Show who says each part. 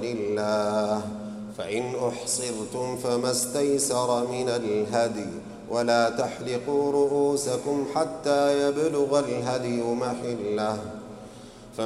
Speaker 1: لله. فإن أحصرتم فما استيسر من الهدي، ولا تحلقوا رؤوسكم حتى يبلغ الهدي محله،